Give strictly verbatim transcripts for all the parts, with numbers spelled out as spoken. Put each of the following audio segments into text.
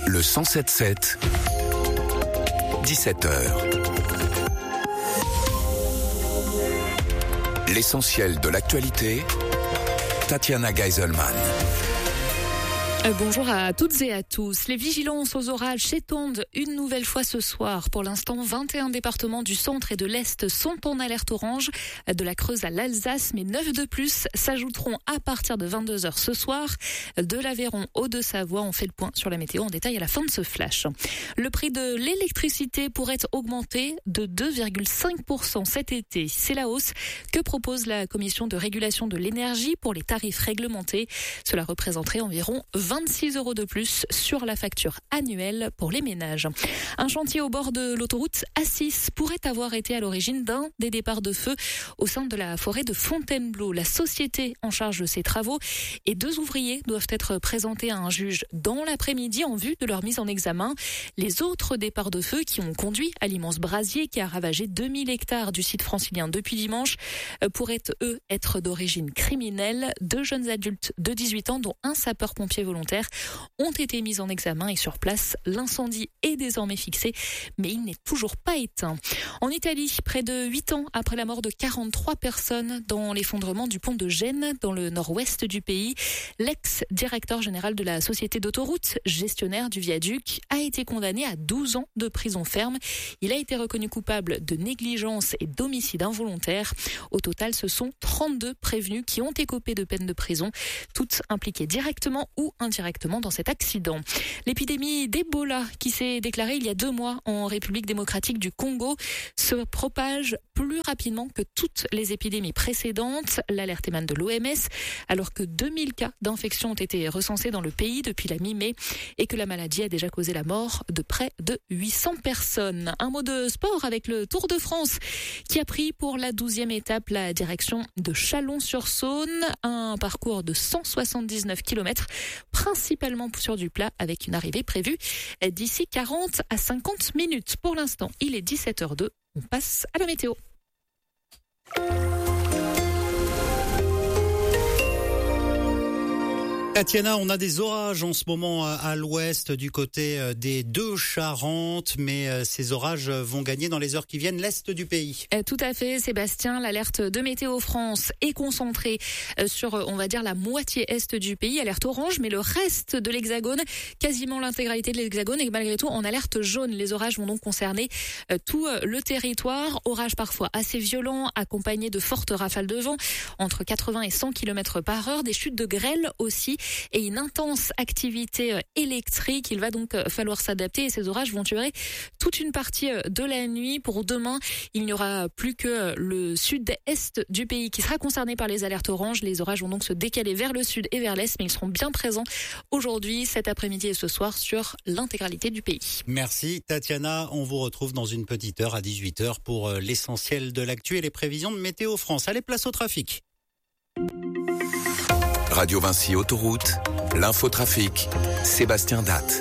Le cent sept sept, dix-sept heures. L'essentiel de l'actualité, Tatiana Geiselman. Bonjour à toutes et à tous. Les vigilances aux orages s'étendent une nouvelle fois ce soir. Pour l'instant, vingt et un départements du centre et de l'Est sont en alerte orange, de la Creuse à l'Alsace, mais neuf de plus s'ajouteront à partir de vingt-deux heures ce soir. De l'Aveyron au Deux-Savoie, on fait le point sur la météo en détail à la fin de ce flash. Le prix de l'électricité pourrait augmenter de deux virgule cinq pour cent cet été. C'est la hausse que propose la Commission de régulation de l'énergie pour les tarifs réglementés. Cela représenterait environ vingt-six euros de plus sur la facture annuelle pour les ménages. Un chantier au bord de l'autoroute A six pourrait avoir été à l'origine d'un des départs de feu au sein de la forêt de Fontainebleau. La société en charge de ces travaux et deux ouvriers doivent être présentés à un juge dans l'après-midi en vue de leur mise en examen. Les autres départs de feu qui ont conduit à l'immense brasier qui a ravagé deux mille hectares du site francilien depuis dimanche pourraient, eux, être d'origine criminelle. Deux jeunes adultes de dix-huit ans, dont un sapeur-pompier volontaire, ont été mis en examen et sur place, l'incendie est désormais fixé, mais il n'est toujours pas éteint. En Italie, près de huit ans après la mort de quarante-trois personnes dans l'effondrement du pont de Gênes, dans le nord-ouest du pays, l'ex-directeur général de la société d'autoroute, gestionnaire du viaduc, a été condamné à douze ans de prison ferme. Il a été reconnu coupable de négligence et d'homicide involontaire. Au total, ce sont trente-deux prévenus qui ont écopé de peine de prison, toutes impliquées directement ou indirectement dans cet accident. L'épidémie d'Ebola qui s'est déclarée il y a deux mois en République démocratique du Congo se propage plus rapidement que toutes les épidémies précédentes. L'alerte émane de l'O M S alors que deux mille cas d'infection ont été recensés dans le pays depuis la mi-mai et que la maladie a déjà causé la mort de près de huit cents personnes. Un mot de sport avec le Tour de France qui a pris pour la douzième étape la direction de Chalon-sur-Saône, un parcours de cent soixante-dix-neuf kilomètres principalement sur du plat avec une arrivée prévue d'ici quarante à cinquante minutes. Pour l'instant, il est dix-sept heures deux. On passe à la météo. Tatiana, on a des orages en ce moment à l'ouest du côté des deux Charentes, mais ces orages vont gagner dans les heures qui viennent l'est du pays. Tout à fait, Sébastien. L'alerte de Météo France est concentrée sur, on va dire, la moitié est du pays, alerte orange, mais le reste de l'Hexagone, quasiment l'intégralité de l'Hexagone, est malgré tout en alerte jaune. Les orages vont donc concerner tout le territoire. Orages parfois assez violents, accompagnés de fortes rafales de vent, entre quatre-vingts et cent kilomètres par heure, des chutes de grêle aussi, et une intense activité électrique. Il va donc falloir s'adapter et ces orages vont durer toute une partie de la nuit. Pour demain, il n'y aura plus que le sud-est du pays qui sera concerné par les alertes oranges. Les orages vont donc se décaler vers le sud et vers l'est, mais ils seront bien présents aujourd'hui, cet après-midi et ce soir sur l'intégralité du pays. Merci Tatiana, on vous retrouve dans une petite heure à dix-huit heures pour l'essentiel de l'actu et les prévisions de Météo France. Allez, place au trafic. Radio Vinci Autoroute, l'infotrafic, Sébastien Datte.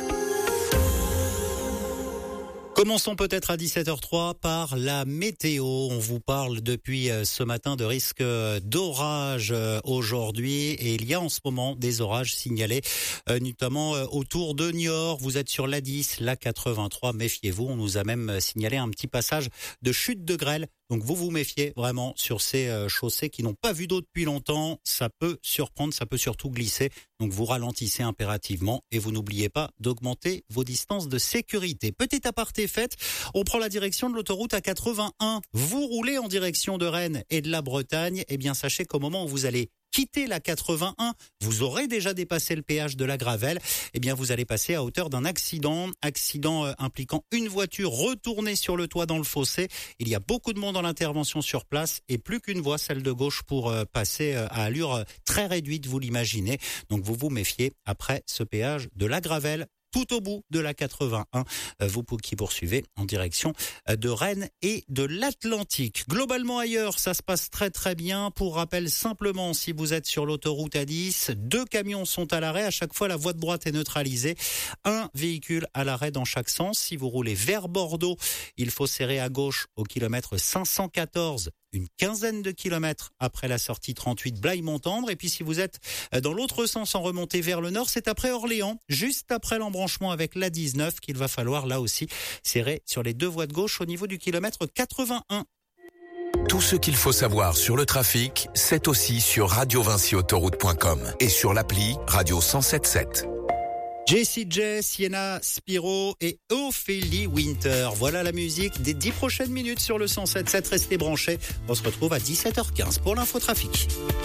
Commençons peut-être à dix-sept heures trois par la météo. On vous parle depuis ce matin de risque d'orage aujourd'hui et il y a en ce moment des orages signalés, notamment autour de Niort. Vous êtes sur l'A dix, l'A quatre-vingt-trois, méfiez-vous. On nous a même signalé un petit passage de chute de grêle. Donc vous vous méfiez vraiment sur ces chaussées qui n'ont pas vu d'eau depuis longtemps. Ça peut surprendre, ça peut surtout glisser. Donc vous ralentissez impérativement et vous n'oubliez pas d'augmenter vos distances de sécurité. Petit aparté fait, on prend la direction de l'autoroute A quatre-vingt-un. Vous roulez en direction de Rennes et de la Bretagne. Eh bien sachez qu'au moment où vous allez quitter la quatre-vingt-un, vous aurez déjà dépassé le péage de la Gravelle, eh bien vous allez passer à hauteur d'un accident, accident euh, impliquant une voiture retournée sur le toit dans le fossé. Il y a beaucoup de monde dans l'intervention sur place et plus qu'une voie, celle de gauche, pour euh, passer euh, à allure euh, très réduite, vous l'imaginez. Donc vous vous méfiez après ce péage de la Gravelle. Tout au bout de la quatre-vingt-un, vous qui poursuivez en direction de Rennes et de l'Atlantique. Globalement ailleurs, ça se passe très très bien. Pour rappel, simplement, si vous êtes sur l'autoroute A dix, deux camions sont à l'arrêt. À chaque fois, la voie de droite est neutralisée. Un véhicule à l'arrêt dans chaque sens. Si vous roulez vers Bordeaux, il faut serrer à gauche au kilomètre cinq cent quatorze une quinzaine de kilomètres après la sortie trente-huit Blaye-Montendre. Et puis si vous êtes dans l'autre sens en remontée vers le nord, c'est après Orléans, juste après l'embranchement avec l'A dix-neuf qu'il va falloir là aussi serrer sur les deux voies de gauche au niveau du kilomètre quatre-vingt-un. Tout ce qu'il faut savoir sur le trafic, c'est aussi sur radio vinci autoroute point com et sur l'appli Radio cent sept sept. Jessie J, Sienna Spiro et Ophélie Winter. Voilà la musique des dix prochaines minutes sur le cent sept sept. Restez branchés. On se retrouve à dix-sept heures quinze pour l'infotrafic.